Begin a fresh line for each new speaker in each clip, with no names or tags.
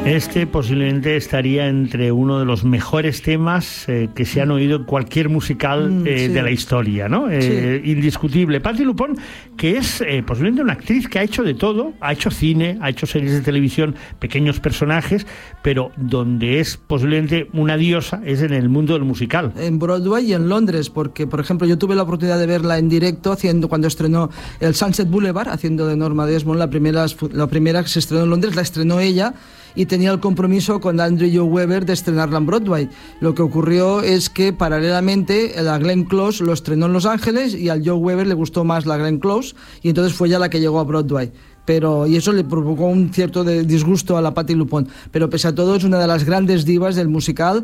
Este posiblemente estaría entre uno de los mejores temas que se han oído en cualquier musical de la historia, ¿no? Indiscutible. Patti LuPone, que es posiblemente una actriz que ha hecho de todo, ha hecho cine, ha hecho series de televisión, pequeños personajes, pero donde es posiblemente una diosa es en el mundo del musical.
En Broadway y en Londres, porque, por ejemplo, yo tuve la oportunidad de verla en directo cuando estrenó el Sunset Boulevard, haciendo de Norma Desmond, la primera que se estrenó en Londres, la estrenó ella, y tenía el compromiso con Andrew Lloyd Webber de estrenarla en Broadway. Lo que ocurrió es que paralelamente la Glenn Close lo estrenó en Los Ángeles y al Lloyd Webber le gustó más la Glenn Close y entonces fue ella la que llegó a Broadway. Y eso le provocó un cierto disgusto a la Patti LuPone, pero pese a todo es una de las grandes divas del musical.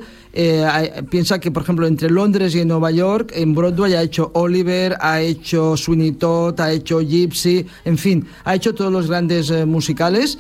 Piensa que, por ejemplo, entre Londres y en Nueva York, en Broadway ha hecho Oliver, ha hecho Sweeney Todd, ha hecho Gypsy, en fin, ha hecho todos los grandes musicales.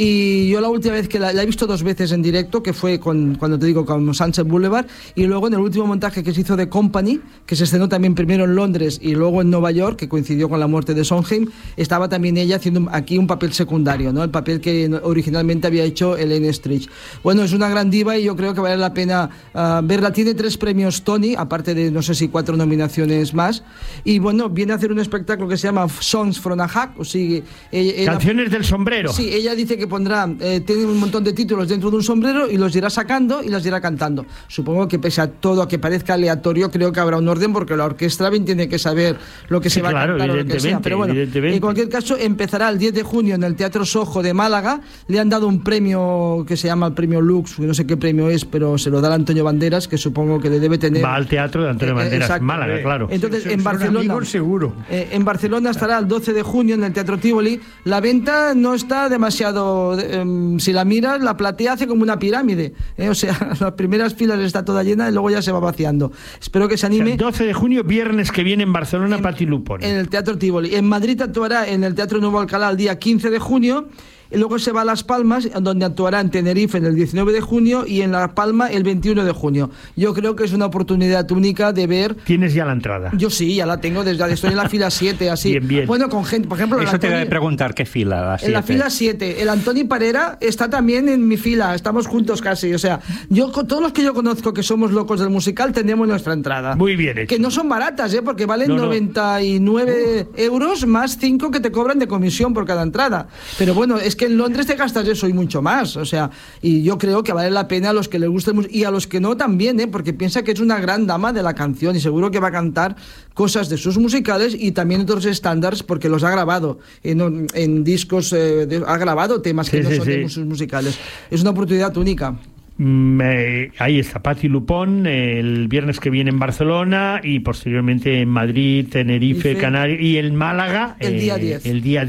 Y yo la última vez que la he visto 2 veces en directo, que fue cuando te digo, con Sunset Boulevard, y luego en el último montaje que se hizo de Company, que se estrenó también primero en Londres y luego en Nueva York, que coincidió con la muerte de Sondheim, estaba también ella haciendo aquí un papel secundario, ¿no? El papel que originalmente había hecho Elaine Stritch. Bueno, es una gran diva y yo creo que vale la pena verla. Tiene 3 premios Tony, aparte de no sé si 4 nominaciones más, y bueno, viene a hacer un espectáculo que se llama Songs from a Hat, o sea,
Canciones del sombrero.
Sí, ella dice que pondrá, tiene un montón de títulos dentro de un sombrero y los irá sacando y las irá cantando. Supongo que pese a todo, a que parezca aleatorio, creo que habrá un orden porque la orquesta bien tiene que saber lo que se va a cantar o lo que sea. Pero bueno, en cualquier caso, empezará el 10 de junio en el Teatro Soho de Málaga. Le han dado un premio que se llama el premio Lux, no sé qué premio es, pero se lo da a Antonio Banderas, que supongo que le debe tener.
Va al teatro de Antonio Banderas, exacto. Málaga, claro.
Entonces, en Barcelona,
seguro.
En Barcelona estará el 12 de junio en el Teatro Tívoli. La venta no está demasiado. Si la miras, la platea hace como una pirámide, o sea, las primeras filas está toda llena y luego ya se va vaciando. Espero que se anime.
O sea, 12 de junio, viernes que viene en Barcelona, Patti LuPone.
En el Teatro Tívoli. En Madrid actuará en el Teatro Nuevo Alcalá el día 15 de junio. Y luego se va a Las Palmas, donde actuará en Tenerife el 19 de junio y en La Palma el 21 de junio. Yo creo que es una oportunidad única de ver.
¿Tienes ya la entrada?
Yo sí, ya la tengo, estoy en la fila 7, así.
Bien, bien.
Bueno, con gente, por ejemplo...
Eso te voy a preguntar, ¿qué fila?
En la fila 7. El Antoni Parera está también en mi fila, estamos juntos casi. O sea, yo con todos los que yo conozco que somos locos del musical tenemos nuestra entrada.
Muy bien hecho.
Que no son baratas, porque valen 99 euros más 5 que te cobran de comisión por cada entrada. Pero bueno, es que en Londres te gastas eso y mucho más, o sea, y yo creo que vale la pena a los que les guste y a los que no también, porque piensa que es una gran dama de la canción y seguro que va a cantar cosas de sus musicales y también otros estándares porque los ha grabado en discos, ha grabado temas que no son de sus musicales. Es una oportunidad única.
Ahí está Patti LuPone el viernes que viene en Barcelona y posteriormente en Madrid, Tenerife, Canarias y en Málaga
el día 10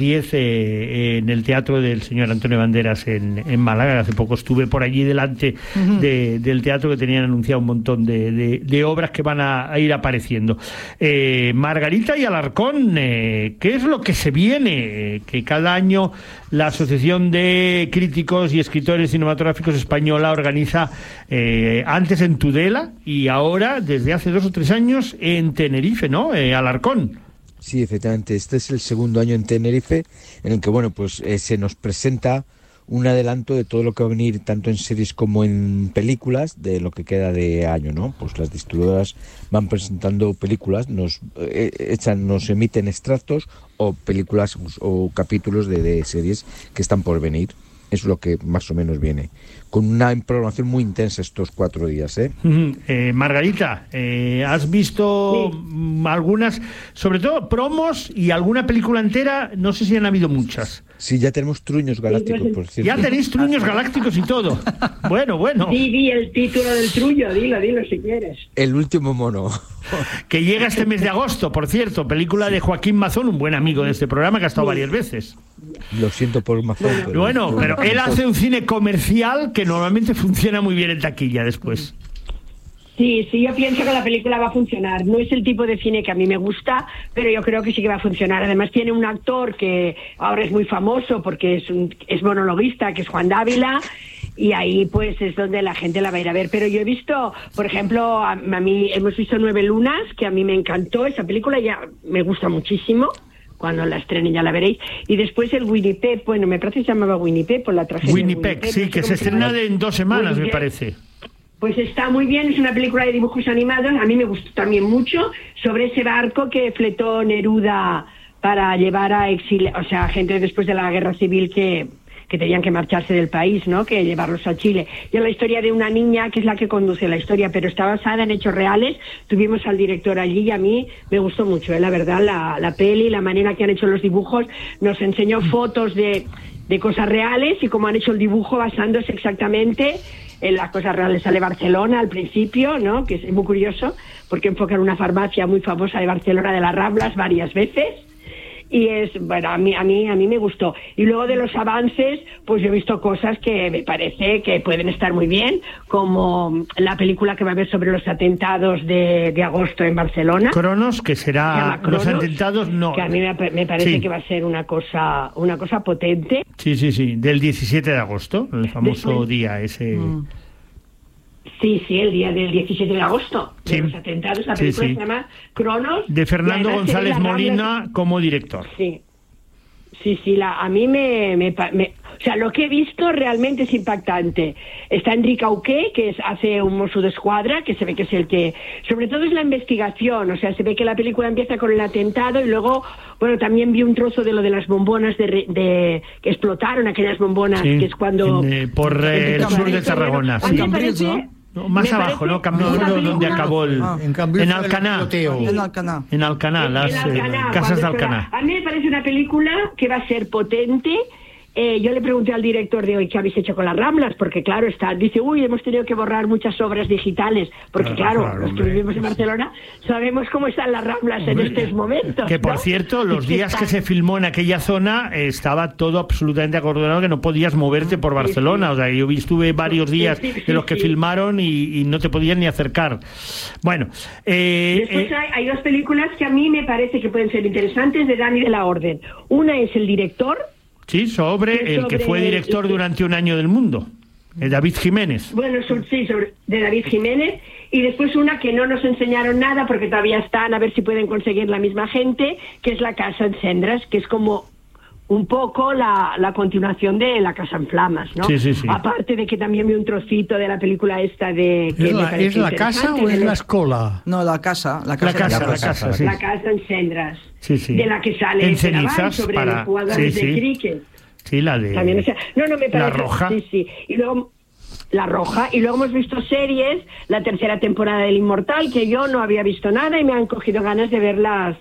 en el Teatro del señor Antonio Banderas en Málaga. Hace poco estuve por allí delante del teatro, que tenían anunciado un montón de obras que van a ir apareciendo. Margarita y Alarcón, ¿qué es lo que se viene? Que cada año la Asociación de Críticos y Escritores Cinematográficos Española organiza antes en Tudela y ahora, desde hace 2 o 3 años, en Tenerife, ¿no? Alarcón.
Sí, efectivamente, este es el segundo año en Tenerife en el que, bueno, pues se nos presenta un adelanto de todo lo que va a venir tanto en series como en películas de lo que queda de año, ¿no? Pues las distribuidoras van presentando películas, nos emiten extractos o películas o capítulos de series que están por venir. Es lo que más o menos viene, con una programación muy intensa estos 4 días.
Margarita, ¿has visto algunas, sobre todo promos y alguna película entera? No sé si han habido muchas.
Sí, ya tenemos Truños Galácticos, por cierto.
Ya tenéis Truños Galácticos y todo. Bueno.
Di el título del Trullo, dilo si quieres.
El último mono.
Que llega este mes de agosto, por cierto, película de Joaquín Mazón, un buen amigo de este programa que ha estado varias veces.
Lo siento por Mazón.
Pero él hace un cine comercial que normalmente funciona muy bien en taquilla después.
Sí, yo pienso que la película va a funcionar. No es el tipo de cine que a mí me gusta, pero yo creo que sí que va a funcionar. Además tiene un actor que ahora es muy famoso porque es monologuista, que es Juan Dávila, y ahí pues es donde la gente la va a ir a ver. Pero yo he visto, por ejemplo, a mí hemos visto 9 lunas, que a mí me encantó esa película, ya me gusta muchísimo. cuando la estrenen ya la veréis. Y después el Winnipeg, bueno, me parece que se llamaba Winnipeg por la tragedia.
Winnipeg, sí, que se estrena en 2 semanas, Winnipeg, me parece.
Pues está muy bien, es una película de dibujos animados, a mí me gustó también mucho, sobre ese barco que fletó Neruda para llevar a gente después de la guerra civil que tenían que marcharse del país, ¿no? Que llevarlos a Chile. Y es la historia de una niña que es la que conduce la historia, pero está basada en hechos reales. Tuvimos al director allí y a mí me gustó mucho, la verdad, la peli, la manera que han hecho los dibujos. Nos enseñó fotos de cosas reales y cómo han hecho el dibujo basándose exactamente en las cosas reales. Sale Barcelona al principio, ¿no? Que es muy curioso, porque enfocan una farmacia muy famosa de Barcelona, de las Ramblas, varias veces. Y bueno, a mí me gustó. Y luego de los avances, pues yo he visto cosas que me parece que pueden estar muy bien, como la película que va a haber sobre los atentados de agosto en Barcelona.
Cronos, que será Cronos, los atentados, no.
Que a mí me parece que va a ser una cosa potente.
Sí, del 17 de agosto, el famoso día ese.
Sí, el día del 17 de agosto, de los atentados. La película se llama Cronos.
De Fernando González Molina como director.
Sí, a mí o sea, lo que he visto realmente es impactante. Está Enrique Auqué, que hace un Mosso d'Esquadra, que se ve que es el que... Sobre todo es la investigación, o sea, se ve que la película empieza con el atentado y luego, bueno, también vi un trozo de lo de las bombonas que explotaron, aquellas bombonas, que es cuando...
por el sur de Tarragona, sí. No, más abajo, ¿no? Cambró donde acabó en Alcaná. En Alcaná, las casas de Alcaná.
A mí me parece una película que va a ser potente. Yo le pregunté al director de hoy qué habéis hecho con las Ramblas, porque claro, dice, hemos tenido que borrar muchas obras digitales, porque claro, los que vivimos en Barcelona sabemos cómo están las Ramblas en estos momentos.
Que por cierto, los días que se filmó en aquella zona estaba todo absolutamente acordonado, que no podías moverte por Barcelona. O sea, yo estuve varios días de los que filmaron y no te podías ni acercar. Bueno.
Después hay 2 películas que a mí me parece que pueden ser interesantes de Dani de la Orden. Una es El director.
Sí, sobre el que fue director durante un año del Mundo, David Jiménez.
Bueno, de David Jiménez. Y después una que no nos enseñaron nada, porque todavía están a ver si pueden conseguir la misma gente, que es La Casa en Cendras, que es como un poco la continuación de La Casa en Flamas, ¿no?
Sí.
Aparte de que también vi un trocito de la película esta de... Que
¿Es la casa o es la escola?
No, la casa.
La casa, sí.
La Casa en Cendras.
Sí.
De la que sale
en cenizas
sobre los jugadores de cricket.
Sí, la de...
También, o sea, me parece...
La Roja.
Sí. Y luego... La Roja, y luego hemos visto series, la 3ª temporada del Inmortal, que yo no había visto nada y me han cogido ganas de ver las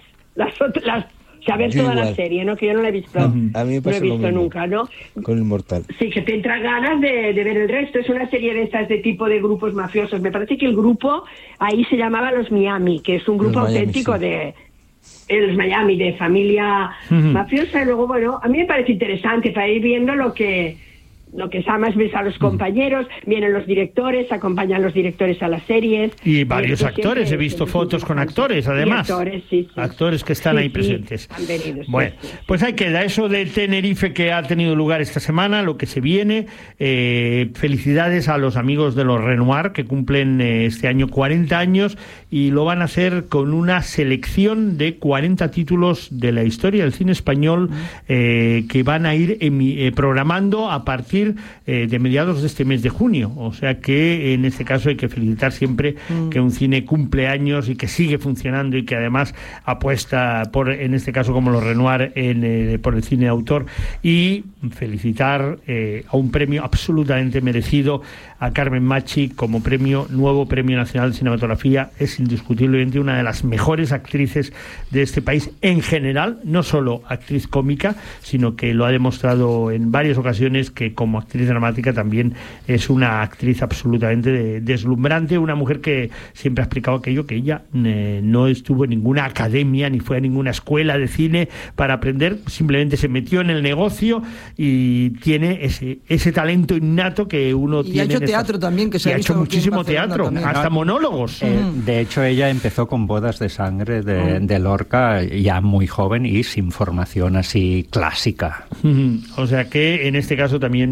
ver toda la serie, ¿no? Que yo no la he visto.
A mí me pasa
no he visto nunca, ¿no?
Con Inmortal.
Sí, que te entra ganas de ver el resto. Es una serie de estas de tipo de grupos mafiosos. Me parece que el grupo ahí se llamaba Los Miami, que es un grupo auténtico de los Miami, de familia mafiosa. Y luego, bueno, a mí me parece interesante para ir viendo lo que más ves a los compañeros, vienen los directores, acompañan los directores a las series.
Y varios actores, he visto fotos con actores, además. Actores que están ahí presentes.
Han venido,
bueno, pues ahí queda eso de Tenerife que ha tenido lugar esta semana, lo que se viene. Felicidades a los amigos de los Renoir, que cumplen este año 40 años y lo van a hacer con una selección de 40 títulos de la historia del cine español que van a ir programando a partir de mediados de este mes de junio. O sea que en este caso hay que felicitar siempre que un cine cumple años y que sigue funcionando y que además apuesta por, en este caso como los Renoir, por el cine de autor, y felicitar a un premio absolutamente merecido a Carmen Machi como nuevo Premio Nacional de Cinematografía. Es indiscutiblemente una de las mejores actrices de este país en general, no solo actriz cómica, sino que lo ha demostrado en varias ocasiones que como actriz dramática también es una actriz absolutamente deslumbrante, una mujer que siempre ha explicado aquello, que ella no estuvo en ninguna academia ni fue a ninguna escuela de cine para aprender, simplemente se metió en el negocio y tiene ese talento innato que uno tiene.
Y ha hecho teatro también, que se ha
hecho muchísimo teatro, hasta monólogos.
De hecho, ella empezó con Bodas de Sangre de Lorca ya muy joven y sin formación así clásica.
O sea que en este caso también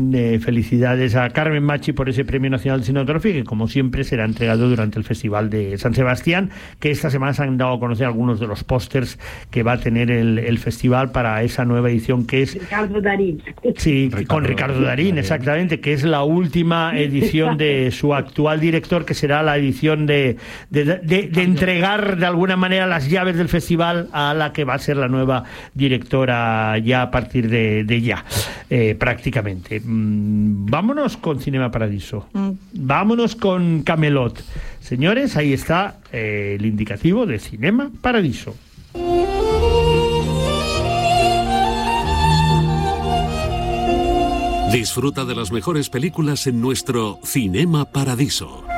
también felicidades a Carmen Machi por ese Premio Nacional de Cinematografía, que como siempre será entregado durante el Festival de San Sebastián, que esta semana se han dado a conocer algunos de los pósters que va a tener el festival para esa nueva edición, que es
Ricardo Darín.
Sí, con Ricardo Darín, exactamente, que es la última edición de su actual director, que será la edición de entregar de alguna manera las llaves del festival a la que va a ser la nueva directora ya a partir de ya, prácticamente. Vámonos con Cinema Paradiso. Vámonos con Camelot. Señores, ahí está el indicativo de Cinema Paradiso.
Disfruta de las mejores películas en nuestro Cinema Paradiso.